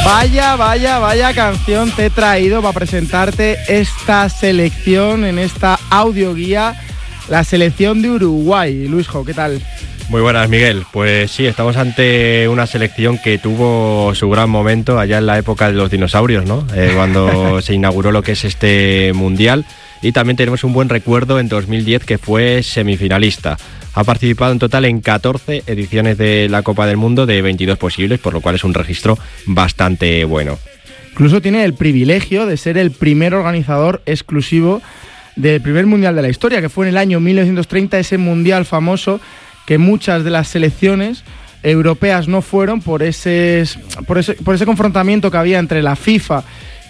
Vaya canción te he traído para presentarte esta selección en esta audioguía, la selección de Uruguay. Luisjo, ¿qué tal? Muy buenas, Miguel. Pues sí, estamos ante una selección que tuvo su gran momento allá en la época de los dinosaurios, ¿no? Cuando se inauguró lo que es este mundial. Y también tenemos un buen recuerdo en 2010 que fue semifinalista. Ha participado en total en 14 ediciones de la Copa del Mundo de 22 posibles, por lo cual es un registro bastante bueno. Incluso tiene el privilegio de ser el primer organizador exclusivo del primer mundial de la historia, que fue en el año 1930, ese mundial famoso que muchas de las selecciones europeas no fueron por ese confrontamiento que había entre la FIFA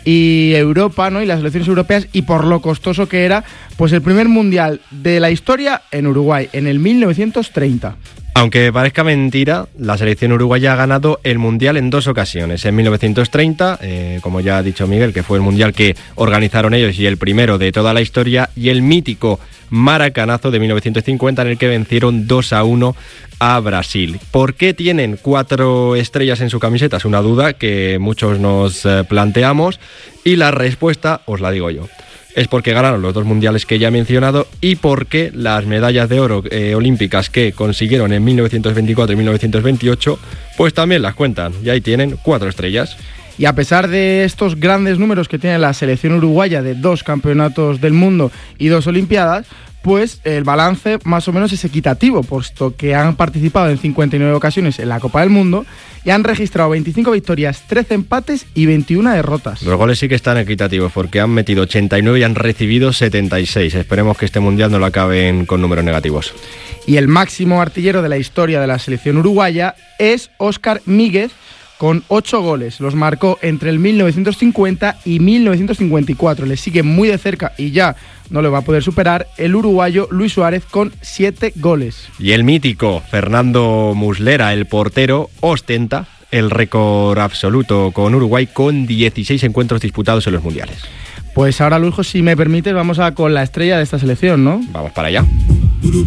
y Europa, ¿no? Y las selecciones europeas, y por lo costoso que era, pues el primer mundial de la historia en Uruguay, en el 1930. Aunque parezca mentira, la selección uruguaya ha ganado el Mundial en 2 ocasiones. En 1930, como ya ha dicho Miguel, que fue el Mundial que organizaron ellos y el primero de toda la historia, y el mítico Maracanazo de 1950, en el que vencieron 2-1 a Brasil. ¿Por qué tienen 4 estrellas en su camiseta? Es una duda que muchos nos planteamos, y la respuesta os la digo yo. Es porque ganaron los 2 mundiales que ya he mencionado y porque las medallas de oro olímpicas que consiguieron en 1924 y 1928, pues también las cuentan. Y ahí tienen 4 estrellas. Y a pesar de estos grandes números que tiene la selección uruguaya de 2 campeonatos del mundo y 2 olimpiadas, pues el balance más o menos es equitativo, puesto que han participado en 59 ocasiones en la Copa del Mundo y han registrado 25 victorias, 13 empates y 21 derrotas. Los goles sí que están equitativos, porque han metido 89 y han recibido 76. Esperemos que este mundial no lo acaben con números negativos. Y el máximo artillero de la historia de la selección uruguaya es Óscar Míguez, con 8 goles. Los marcó entre el 1950 y 1954. Le sigue muy de cerca y ya no le va a poder superar el uruguayo Luis Suárez con 7 goles. Y el mítico Fernando Muslera, el portero, ostenta el récord absoluto con Uruguay con 16 encuentros disputados en los mundiales. Pues ahora, Lujo, si me permites, vamos a con la estrella de esta selección, ¿no? Vamos para allá.